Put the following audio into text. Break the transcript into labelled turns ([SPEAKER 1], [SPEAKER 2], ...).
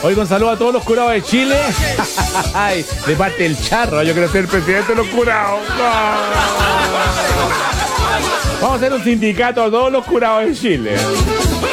[SPEAKER 1] Oiga, un saludo a todos los curados de Chile. Ay, de parte del Charro, yo quiero ser el presidente de los curados. No. Vamos a hacer un sindicato a todos los curados de Chile.